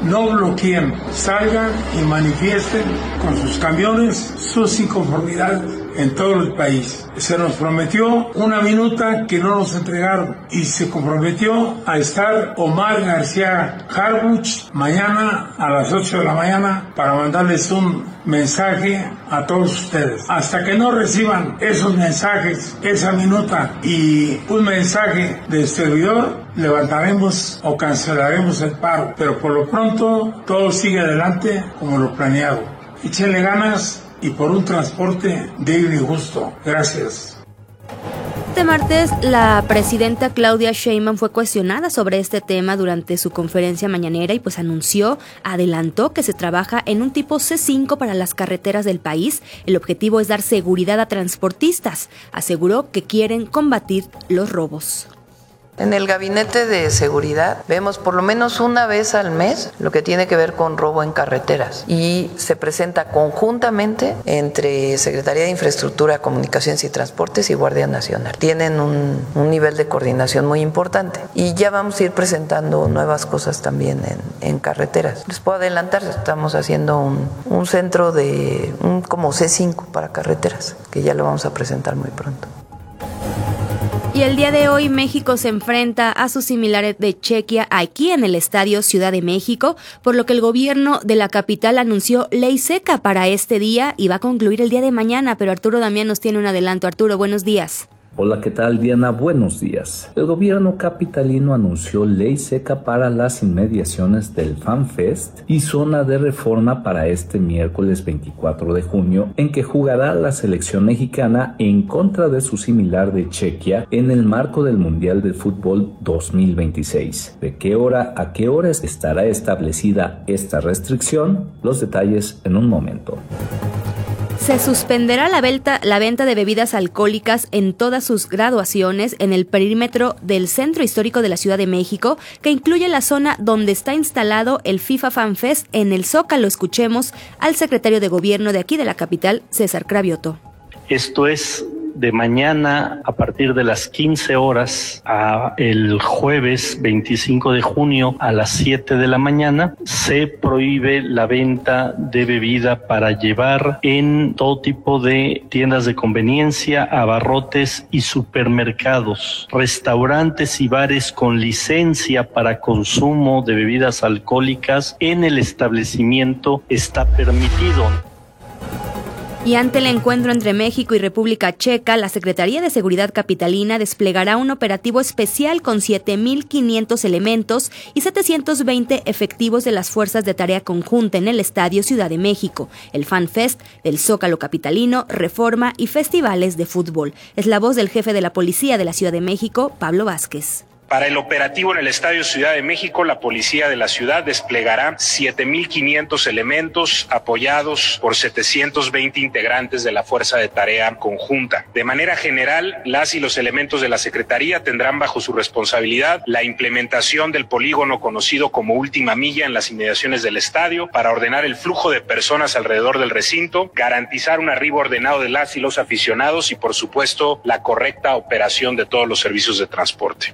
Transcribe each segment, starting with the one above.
no bloqueen, salgan y manifiesten con sus camiones sus inconformidades en todo el país. Se nos prometió una minuta que no nos entregaron y se comprometió a estar Omar García Harfuch mañana a las 8 de la mañana para mandarles un mensaje a todos ustedes. Hasta que no reciban esos mensajes, esa minuta y un mensaje del servidor, levantaremos o cancelaremos el paro. Pero por lo pronto todo sigue adelante como lo planeado. Échenle ganas y por un transporte digno y justo. Gracias. Este martes, la presidenta Claudia Sheinbaum fue cuestionada sobre este tema durante su conferencia mañanera y adelantó que se trabaja en un tipo C5 para las carreteras del país. El objetivo es dar seguridad a transportistas. Aseguró que quieren combatir los robos. En el Gabinete de Seguridad vemos por lo menos una vez al mes lo que tiene que ver con robo en carreteras y se presenta conjuntamente entre Secretaría de Infraestructura, Comunicaciones y Transportes y Guardia Nacional. Tienen un nivel de coordinación muy importante y ya vamos a ir presentando nuevas cosas también en carreteras. Les puedo adelantar, estamos haciendo un centro de como C5 para carreteras, que ya lo vamos a presentar muy pronto. Y el día de hoy México se enfrenta a sus similares de Chequia aquí en el Estadio Ciudad de México, por lo que el gobierno de la capital anunció ley seca para este día y va a concluir el día de mañana, pero Arturo Damián nos tiene un adelanto. Arturo, buenos días. Hola, ¿qué tal, Diana? Buenos días. El gobierno capitalino anunció ley seca para las inmediaciones del FanFest y zona de reforma para este miércoles 24 de junio, en que jugará la selección mexicana en contra de su similar de Chequia en el marco del Mundial de Fútbol 2026. ¿De qué hora a qué hora estará establecida esta restricción? Los detalles en un momento. Se suspenderá la venta de bebidas alcohólicas en todas sus graduaciones en el perímetro del Centro Histórico de la Ciudad de México, que incluye la zona donde está instalado el FIFA Fan Fest en el Zócalo. Escuchemos al secretario de Gobierno de aquí de la capital, César Cravioto. Esto es de mañana a partir de las 15 horas a el jueves 25 de junio a las 7 de la mañana. Se prohíbe la venta de bebida para llevar en todo tipo de tiendas de conveniencia, abarrotes y supermercados. Restaurantes y bares con licencia para consumo de bebidas alcohólicas en el establecimiento está permitido. Y ante el encuentro entre México y República Checa, la Secretaría de Seguridad Capitalina desplegará un operativo especial con 7,500 elementos y 720 efectivos de las Fuerzas de Tarea Conjunta en el Estadio Ciudad de México, el FanFest del Zócalo Capitalino, Reforma y festivales de fútbol. Es la voz del jefe de la Policía de la Ciudad de México, Pablo Vázquez. Para el operativo en el Estadio Ciudad de México, la Policía de la Ciudad desplegará 7,500 elementos apoyados por 720 integrantes de la Fuerza de Tarea Conjunta. De manera general, las y los elementos de la Secretaría tendrán bajo su responsabilidad la implementación del polígono conocido como Última Milla en las inmediaciones del estadio para ordenar el flujo de personas alrededor del recinto, garantizar un arribo ordenado de las y los aficionados y, por supuesto, la correcta operación de todos los servicios de transporte.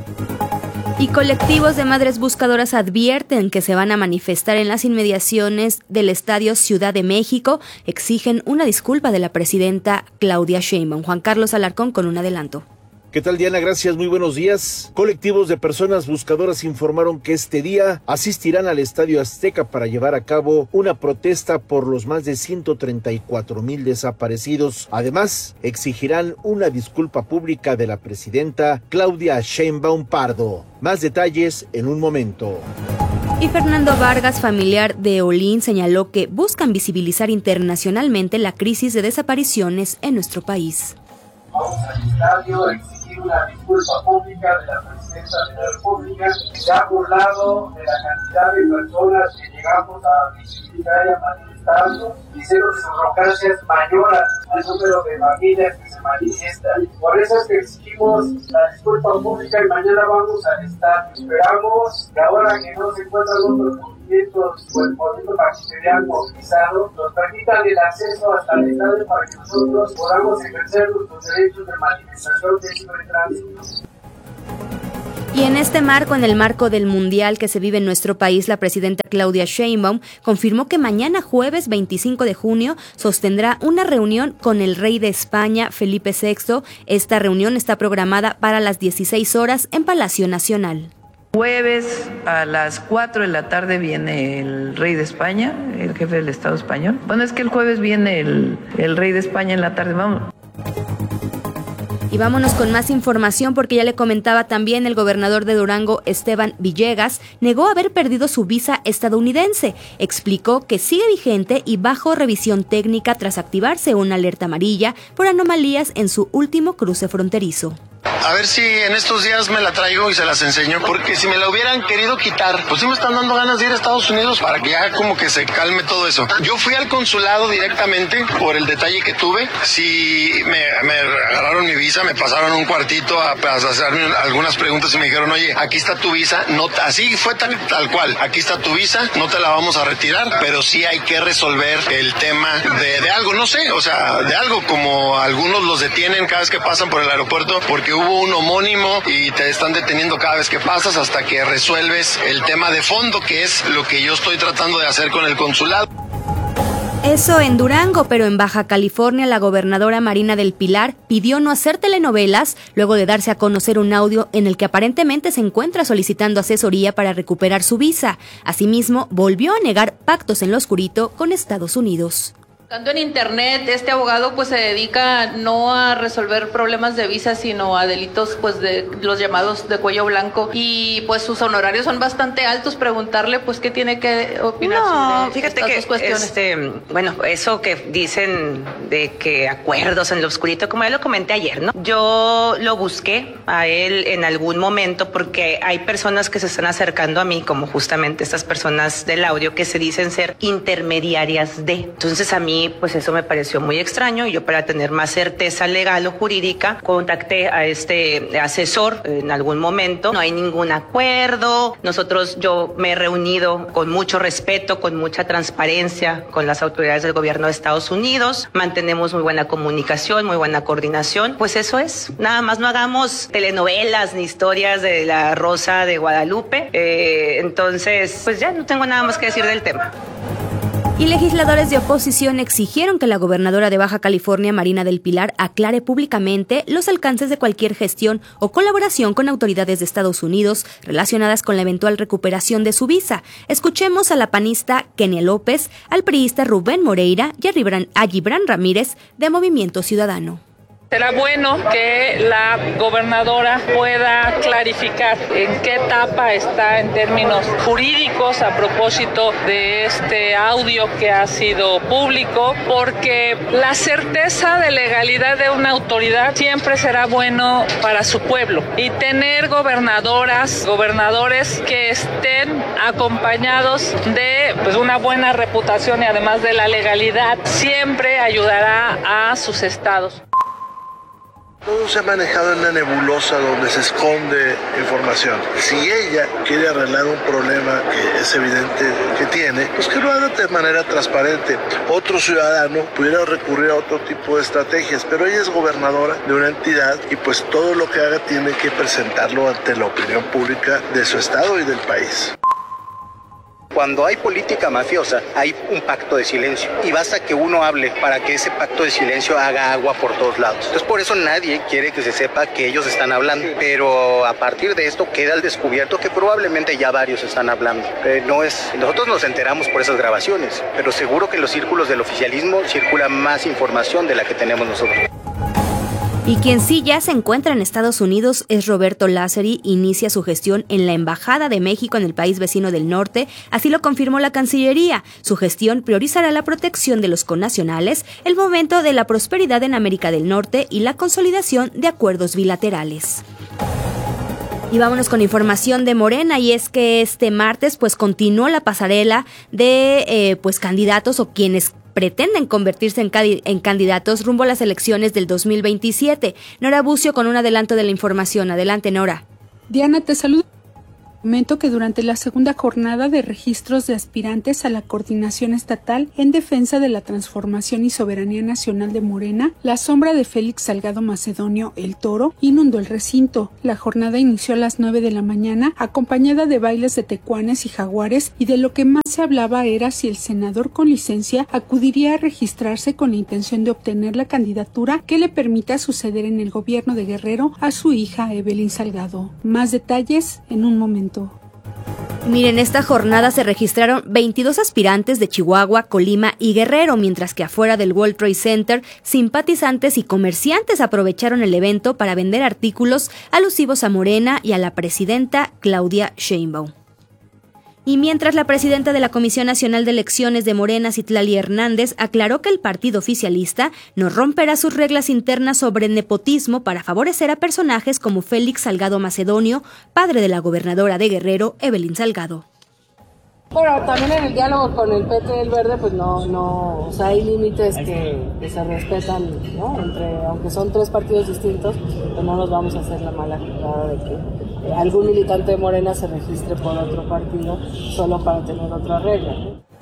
Y colectivos de madres buscadoras advierten que se van a manifestar en las inmediaciones del Estadio Ciudad de México. Exigen una disculpa de la presidenta Claudia Sheinbaum. Juan Carlos Alarcón con un adelanto. ¿Qué tal, Diana? Gracias, muy buenos días. Colectivos de personas buscadoras informaron que este día asistirán al Estadio Azteca para llevar a cabo una protesta por los más de 134,000 desaparecidos. Además, exigirán una disculpa pública de la presidenta Claudia Sheinbaum Pardo. Más detalles en un momento. Y Fernando Vargas, familiar de Olin, señaló que buscan visibilizar internacionalmente la crisis de desapariciones en nuestro país. Vamos al estadio a exigir una disculpa pública de la presidencia de la República, ya burlado de la cantidad de personas que llegamos a visibilizar y a manifestarnos, diciendo que su arrogancia es mayor al número de familias que se manifiestan. Por eso es que exigimos la disculpa pública y mañana vamos al estadio. Esperamos que ahora que no se encuentran otros movimientos o el movimiento magisterial movilizado, nos permitan el acceso hasta el estadio para que nosotros podamos ejercer nuestros derechos de manifestación de libre tránsito. Y en este marco, en el marco del Mundial que se vive en nuestro país, la presidenta Claudia Sheinbaum confirmó que mañana jueves 25 de junio sostendrá una reunión con el rey de España, Felipe VI. Esta reunión está programada para las 16 horas en Palacio Nacional. Jueves a las 4 de la tarde viene el rey de España, el jefe del Estado español. Bueno, es que el jueves viene el rey de España en la tarde, vamos. Y vámonos con más información porque ya le comentaba también el gobernador de Durango, Esteban Villegas, negó haber perdido su visa estadounidense. Explicó que sigue vigente y bajo revisión técnica tras activarse una alerta amarilla por anomalías en su último cruce fronterizo. A ver si en estos días me la traigo y se las enseño, porque si me la hubieran querido quitar, pues sí me están dando ganas de ir a Estados Unidos para que ya como que se calme todo eso. Yo fui al consulado directamente por el detalle que tuve. Sí, me agarraron mi visa, me pasaron un cuartito a hacerme algunas preguntas y me dijeron, oye, aquí está tu visa. No, así fue tal cual. Aquí está tu visa, no te la vamos a retirar, pero sí hay que resolver el tema de algo, no sé, o sea, de algo como algunos los detienen cada vez que pasan por el aeropuerto porque hubo un homónimo y te están deteniendo cada vez que pasas hasta que resuelves el tema de fondo, que es lo que yo estoy tratando de hacer con el consulado. Eso en Durango, pero en Baja California la gobernadora Marina del Pilar pidió no hacer telenovelas luego de darse a conocer un audio en el que aparentemente se encuentra solicitando asesoría para recuperar su visa. Asimismo, volvió a negar pactos en lo oscurito con Estados Unidos. En internet, este abogado pues se dedica no a resolver problemas de visa, sino a delitos pues de los llamados de cuello blanco, y pues sus honorarios son bastante altos. Preguntarle pues qué tiene que opinar sobre fíjate estas que dos cuestiones. Bueno, eso que dicen de que acuerdos en lo oscurito, como ya lo comenté ayer, ¿no? Yo lo busqué a él en algún momento porque hay personas que se están acercando a mí, como justamente estas personas del audio que se dicen ser intermediarias de. Entonces a mí pues eso me pareció muy extraño, y yo, para tener más certeza legal o jurídica, contacté a este asesor en algún momento. No hay ningún acuerdo. Yo me he reunido con mucho respeto, con mucha transparencia con las autoridades del gobierno de Estados Unidos. Mantenemos muy buena comunicación, muy buena coordinación. Pues eso es. Nada más no hagamos telenovelas ni historias de la Rosa de Guadalupe. Entonces, pues ya no tengo nada más que decir del tema. Y legisladores de oposición exigieron que la gobernadora de Baja California, Marina del Pilar, aclare públicamente los alcances de cualquier gestión o colaboración con autoridades de Estados Unidos relacionadas con la eventual recuperación de su visa. Escuchemos a la panista Kenia López, al priista Rubén Moreira y a Gibran Ramírez de Movimiento Ciudadano. Será bueno que la gobernadora pueda clarificar en qué etapa está en términos jurídicos a propósito de este audio que ha sido público, porque la certeza de legalidad de una autoridad siempre será bueno para su pueblo, y tener gobernadores que estén acompañados de una buena reputación y además de la legalidad siempre ayudará a sus estados. Todo se ha manejado en una nebulosa donde se esconde información. Si ella quiere arreglar un problema que es evidente que tiene, pues que lo haga de manera transparente. Otro ciudadano pudiera recurrir a otro tipo de estrategias, pero ella es gobernadora de una entidad y pues todo lo que haga tiene que presentarlo ante la opinión pública de su estado y del país. Cuando hay política mafiosa, hay un pacto de silencio, y basta que uno hable para que ese pacto de silencio haga agua por todos lados. Entonces, por eso nadie quiere que se sepa que ellos están hablando, pero a partir de esto queda al descubierto que probablemente ya varios están hablando. Nosotros nos enteramos por esas grabaciones, pero seguro que en los círculos del oficialismo circula más información de la que tenemos nosotros. Y quien sí ya se encuentra en Estados Unidos es Roberto Lázari. Inicia su gestión en la Embajada de México en el país vecino del norte, así lo confirmó la Cancillería. Su gestión priorizará la protección de los connacionales, el fomento de la prosperidad en América del Norte y la consolidación de acuerdos bilaterales. Y vámonos con información de Morena, y es que este martes continuó la pasarela de candidatos o quienes pretenden convertirse en candidatos rumbo a las elecciones del 2027. Nora Bucio con un adelanto de la información. Adelante, Nora. Diana, te saludo. Comento que durante la segunda jornada de registros de aspirantes a la coordinación estatal en defensa de la transformación y soberanía nacional de Morena, la sombra de Félix Salgado Macedonio, el Toro, inundó el recinto. La jornada inició a las 9 de la mañana, acompañada de bailes de tecuanes y jaguares, y de lo que más se hablaba era si el senador con licencia acudiría a registrarse con la intención de obtener la candidatura que le permita suceder en el gobierno de Guerrero a su hija Evelyn Salgado. Más detalles en un momento. Miren, esta jornada se registraron 22 aspirantes de Chihuahua, Colima y Guerrero, mientras que afuera del World Trade Center, simpatizantes y comerciantes aprovecharon el evento para vender artículos alusivos a Morena y a la presidenta Claudia Sheinbaum. Y mientras la presidenta de la Comisión Nacional de Elecciones de Morena, Citlali Hernández, aclaró que el partido oficialista no romperá sus reglas internas sobre nepotismo para favorecer a personajes como Félix Salgado Macedonio, padre de la gobernadora de Guerrero, Evelyn Salgado. Bueno, también en el diálogo con el PT del Verde, pues no, o sea, hay límites que se respetan, ¿no? Aunque son tres partidos distintos, pues no nos vamos a hacer la mala jugada de que algún militante de Morena se registre por otro partido solo para tener otra regla, ¿no?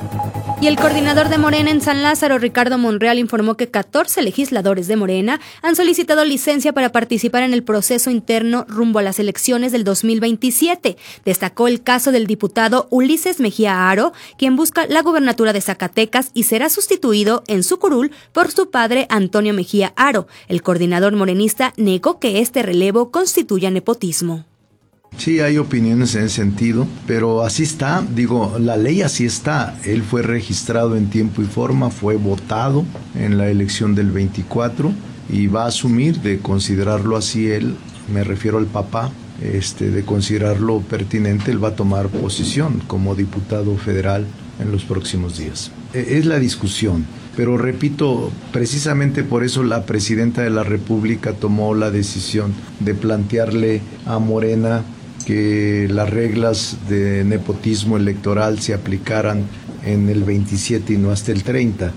Y el coordinador de Morena en San Lázaro, Ricardo Monreal, informó que 14 legisladores de Morena han solicitado licencia para participar en el proceso interno rumbo a las elecciones del 2027. Destacó el caso del diputado Ulises Mejía Haro, quien busca la gubernatura de Zacatecas y será sustituido en su curul por su padre Antonio Mejía Haro. El coordinador morenista negó que este relevo constituya nepotismo. Sí, hay opiniones en ese sentido, pero así está, la ley así está. Él fue registrado en tiempo y forma, fue votado en la elección del 24 y va a asumir de considerarlo así él, me refiero al papá, de considerarlo pertinente, él va a tomar posición como diputado federal en los próximos días. Es la discusión. Pero repito, precisamente por eso la presidenta de la República tomó la decisión de plantearle a Morena que las reglas de nepotismo electoral se aplicaran en el 27 y no hasta el 30.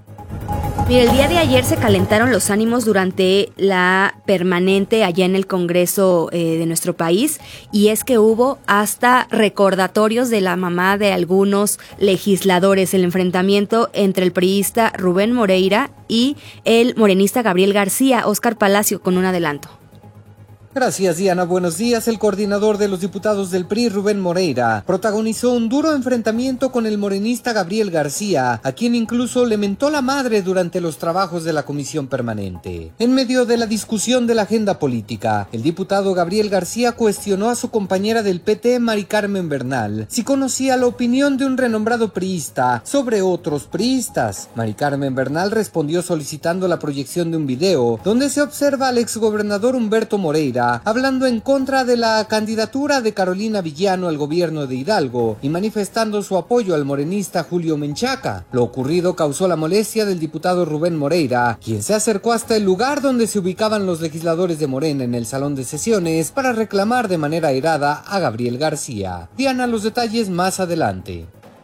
Mira, el día de ayer se calentaron los ánimos durante la permanente allá en el Congreso de nuestro país, y es que hubo hasta recordatorios de la mamá de algunos legisladores, el enfrentamiento entre el priista Rubén Moreira y el morenista Gabriel García. Óscar Palacio con un adelanto. Gracias, Diana. Buenos días. El coordinador de los diputados del PRI, Rubén Moreira, protagonizó un duro enfrentamiento con el morenista Gabriel García, a quien incluso le mentó la madre durante los trabajos de la comisión permanente. En medio de la discusión de la agenda política, el diputado Gabriel García cuestionó a su compañera del PT, Mari Carmen Bernal, si conocía la opinión de un renombrado priista sobre otros priistas. Mari Carmen Bernal respondió solicitando la proyección de un video donde se observa al exgobernador Humberto Moreira hablando en contra de la candidatura de Carolina Villano al gobierno de Hidalgo y manifestando su apoyo al morenista Julio Menchaca. Lo ocurrido causó la molestia del diputado Rubén Moreira, quien se acercó hasta el lugar donde se ubicaban los legisladores de Morena en el salón de sesiones para reclamar de manera airada a Gabriel García. Diana, los detalles más adelante.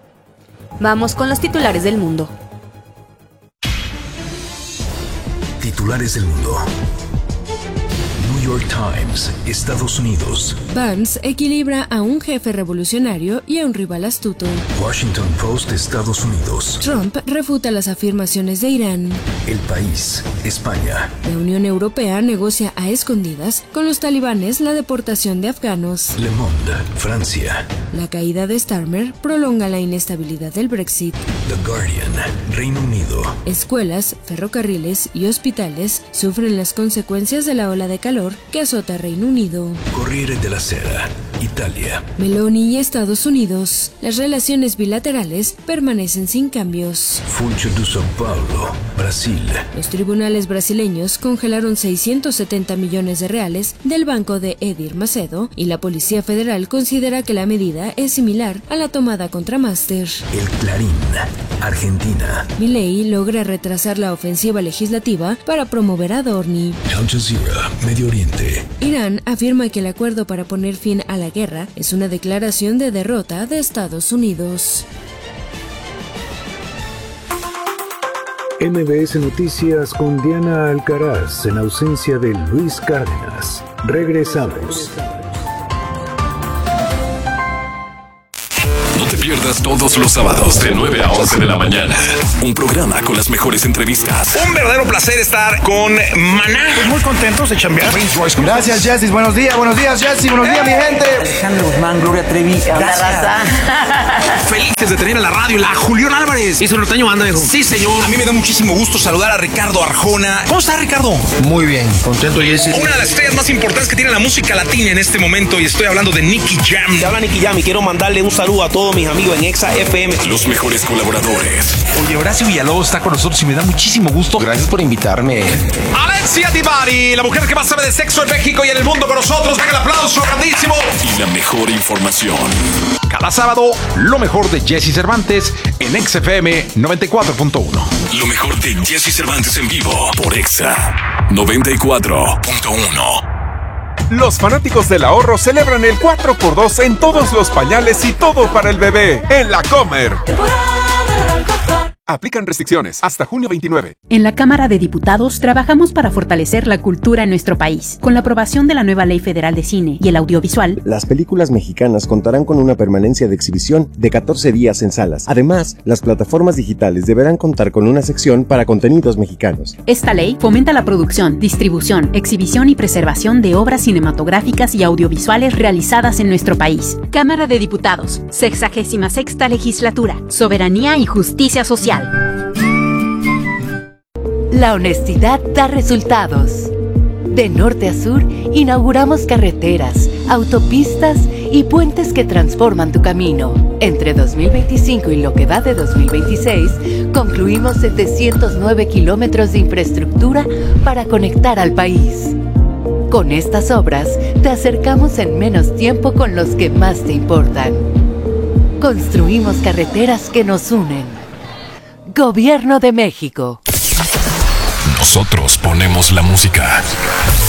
Vamos con los titulares del mundo. Titulares del mundo. New York Times, Estados Unidos. Vance equilibra a un jefe revolucionario y a un rival astuto. Washington Post, Estados Unidos. Trump refuta las afirmaciones de Irán. El País, España. La Unión Europea negocia a escondidas con los talibanes la deportación de afganos. Le Monde, Francia. La caída de Starmer prolonga la inestabilidad del Brexit. The Guardian, Reino Unido. Escuelas, ferrocarriles y hospitales sufren las consecuencias de la ola de calor que azota Reino Unido. Corriere della Sera, Italia. Meloni y Estados Unidos. Las relaciones bilaterales permanecen sin cambios. Funcho de São Paulo, Brasil. Los tribunales brasileños congelaron 670 millones de reales del banco de Edir Macedo y la Policía Federal considera que la medida es similar a la tomada contra Master. El Clarín, Argentina. Milei logra retrasar la ofensiva legislativa para promover a Dorni. Al Jazeera, Medio Oriente. Irán afirma que el acuerdo para poner fin a la guerra es una declaración de derrota de Estados Unidos. MBS Noticias con Diana Alcaraz en ausencia de Luis Cárdenas. Regresamos. Recuerda todos los sábados de 9 a 11 de la mañana. Un programa con las mejores entrevistas. Un verdadero placer estar con Maná. Pues muy contentos de chambear. Gracias, Jessy. Buenos días, Jessy. Buenos días, mi gente. Alejandro Guzmán, Gloria Trevi. Gracias. Felices de tener en la radio a Julián Álvarez. ¿Y su norteño banda, hijo? Sí, señor. A mí me da muchísimo gusto saludar a Ricardo Arjona. ¿Cómo está, Ricardo? Muy bien, contento, Jessy. Una de las estrellas más importantes que tiene la música latina en este momento, y estoy hablando de Nicky Jam. Te habla Nicky Jam y quiero mandarle un saludo a todos mis amigos en Exa FM. Los mejores colaboradores. Oye, Horacio Villalobos está con nosotros y me da muchísimo gusto. Gracias por invitarme. Alexia Divari, la mujer que más sabe de sexo en México y en el mundo con nosotros. Venga el aplauso grandísimo. Y la mejor información. Cada sábado, lo mejor de Jesse Cervantes en Exa FM 94.1. Lo mejor de Jesse Cervantes en vivo por Exa 94.1. Los fanáticos del ahorro celebran el 4x2 en todos los pañales y todo para el bebé en La Comer. Aplican restricciones hasta junio 29. En la Cámara de Diputados trabajamos para fortalecer la cultura en nuestro país. Con la aprobación de la nueva Ley Federal de Cine y el Audiovisual, las películas mexicanas contarán con una permanencia de exhibición de 14 días en salas. Además, las plataformas digitales deberán contar con una sección para contenidos mexicanos. Esta ley fomenta la producción, distribución, exhibición y preservación de obras cinematográficas y audiovisuales realizadas en nuestro país. Cámara de Diputados, 66ª Legislatura, Soberanía y Justicia Social. La honestidad da resultados. De norte a sur, inauguramos carreteras, autopistas y puentes que transforman tu camino. Entre 2025 y lo que va de 2026, concluimos 709 kilómetros de infraestructura para conectar al país. Con estas obras, te acercamos en menos tiempo con los que más te importan. Construimos carreteras que nos unen. Gobierno de México. Nosotros ponemos la música.